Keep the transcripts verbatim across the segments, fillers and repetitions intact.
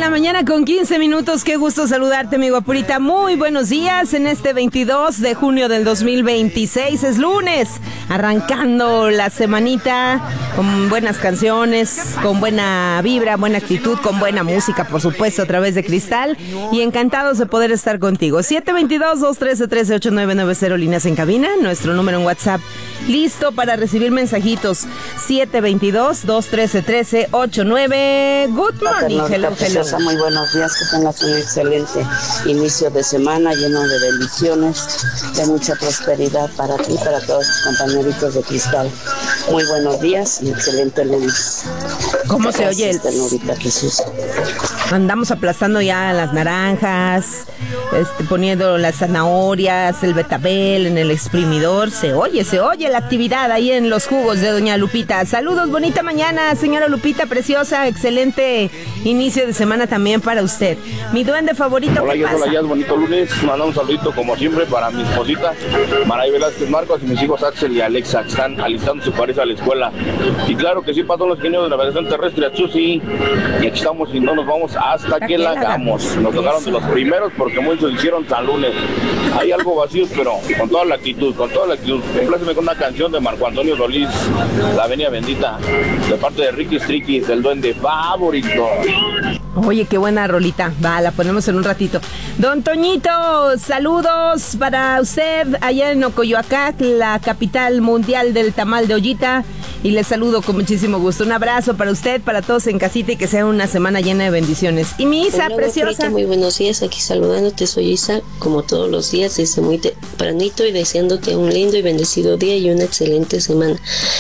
la mañana con quince minutos. Qué gusto saludarte, mi guapurita. Muy buenos días en este veintidós de junio del dos mil veintiséis. Es lunes, arrancando la semanita con buenas canciones, con buena vibra, buena actitud, con buena música, por supuesto, a través de Cristal. Y encantados de poder estar contigo. siete veintidós, dos trece, trece ocho nueve nueve cero, líneas en cabina. Nuestro número en WhatsApp, listo para recibir mensajitos. siete veintidós, dos trece, trece ocho nueve. Good morning, hello, hello. Muy buenos días, que tengas un excelente inicio de semana lleno de bendiciones, de mucha prosperidad para ti y para todos tus compañeritos de Cristal. Muy buenos días y excelente lunes. ¿Cómo se oye el...? Ternurita Jesús. Andamos aplastando ya las naranjas, este, poniendo las zanahorias, el betabel en el exprimidor. Se oye, se oye la actividad ahí en los jugos de doña Lupita. Saludos, bonita mañana, señora Lupita, preciosa, excelente inicio de semana también para usted. Mi duende favorito, hola, ¿qué yo pasa? Hola, ya, bonito lunes. Manda un saludito como siempre para mi esposita Maray Velázquez Marcos y mis hijos Axel y Alexa, que están alistando su pareja a la escuela. Y claro que sí, para todos los genios de la navegación terrestre, a Chusi. Y aquí estamos y no nos vamos hasta que la hagamos. Nos tocaron de los primeros porque muchos hicieron San Lunes. Hay algo vacío, pero con toda la actitud, con toda la actitud. Compláceme con una canción de Marco Antonio Solís, La Avenida Bendita, de parte de Ricky Stricky, el duende favorito. Oye, qué buena rolita. Va, la ponemos en un ratito. Don Toñito, saludos para usted allá en Ocoyoacac, la capital mundial del tamal de ollita. Y le saludo con muchísimo gusto. Un abrazo para usted, para todos en casita y que sea una semana llena de bendiciones. Y mi Isa, Hola, preciosa. Guapurita, muy buenos días, aquí saludándote, soy Isa, como todos los días, desde muy tempranito y deseándote un lindo y bendecido día y una excelente semana.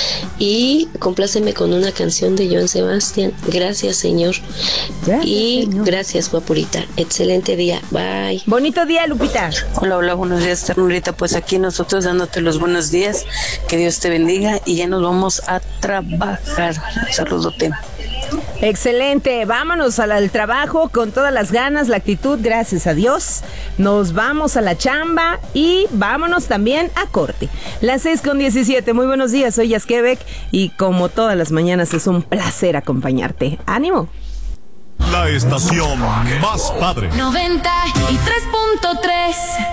Y compláceme con una canción de Joan Sebastián, Gracias Señor. Gracias, y señor. Gracias, Guapurita, excelente día, bye. Bonito día, Lupita. Hola, hola, buenos días, ternurita. Pues aquí nosotros dándote los buenos días, que Dios te bendiga y ya nos vamos a trabajar. Saludote. Excelente, vámonos al, al trabajo con todas las ganas, la actitud, gracias a Dios. Nos vamos a la chamba y vámonos también a corte. Las seis con diecisiete, muy buenos días, soy Yasquebec y como todas las mañanas es un placer acompañarte. ¡Ánimo! La estación más padre. noventa y tres punto tres.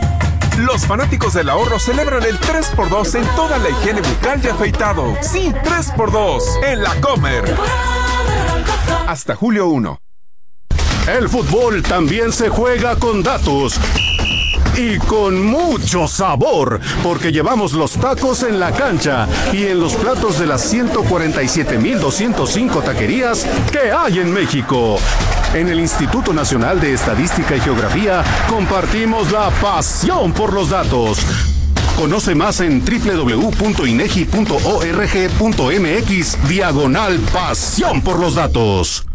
Los fanáticos del ahorro celebran el tres por dos en toda la higiene bucal y afeitado. Sí, tres por dos en La Comer. Hasta julio primero. El fútbol también se juega con datos. Y con mucho sabor, porque llevamos los tacos en la cancha y en los platos de las ciento cuarenta y siete mil doscientos cinco taquerías que hay en México. En el Instituto Nacional de Estadística y Geografía compartimos la pasión por los datos. Conoce más en doble u doble u doble u punto inegi punto org punto mx diagonal pasión por los datos.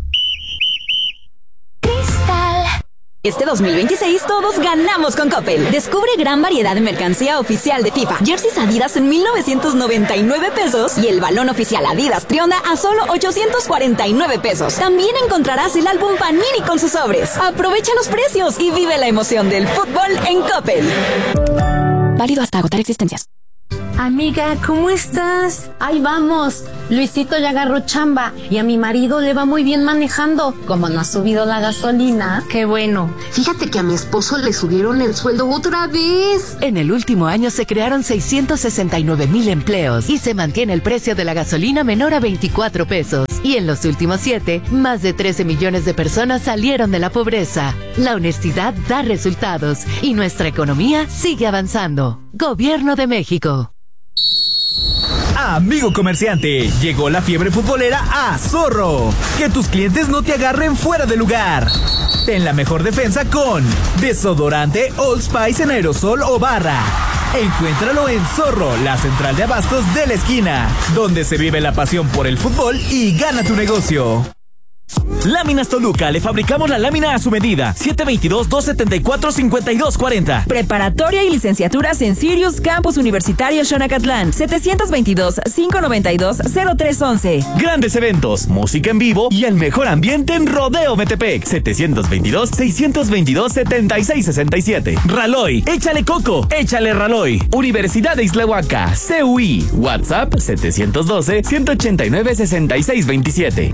Este dos mil veintiséis todos ganamos con Coppel. Descubre gran variedad de mercancía oficial de FIFA. Jerseys Adidas en mil novecientos noventa y nueve pesos y el balón oficial Adidas Trionda a solo ochocientos cuarenta y nueve pesos. También encontrarás el álbum Panini con sus sobres. Aprovecha los precios y vive la emoción del fútbol en Coppel. Válido hasta agotar existencias. Amiga, ¿cómo estás? Ahí vamos. Luisito ya agarró chamba y a mi marido le va muy bien manejando. Como no ha subido la gasolina, qué bueno. Fíjate que a mi esposo le subieron el sueldo otra vez. En el último año se crearon seiscientos sesenta y nueve mil empleos y se mantiene el precio de la gasolina menor a veinticuatro pesos. Y en los últimos siete, más de trece millones de personas salieron de la pobreza. La honestidad da resultados y nuestra economía sigue avanzando. Gobierno de México. Amigo comerciante, llegó la fiebre futbolera a Zorro. Que tus clientes no te agarren fuera de lugar. Ten la mejor defensa con desodorante Old Spice en aerosol o barra. Encuéntralo en Zorro, la central de abastos de la esquina, donde se vive la pasión por el fútbol y gana tu negocio. Láminas Toluca, le fabricamos la lámina a su medida. siete veintidós, dos setenta y cuatro, cincuenta y dos cuarenta. Preparatoria y licenciaturas en Sirius Campus Universitario Xonacatlán. setecientos veintidós, quinientos noventa y dos, cero tres once. Grandes eventos, música en vivo y el mejor ambiente en Rodeo Metepec. setecientos veintidós, seiscientos veintidós, setenta y seis sesenta y siete. Raloy, échale coco, échale Raloy. Universidad de Islahuaca, C U I. WhatsApp setecientos doce, ciento ochenta y nueve, sesenta y seis veintisiete.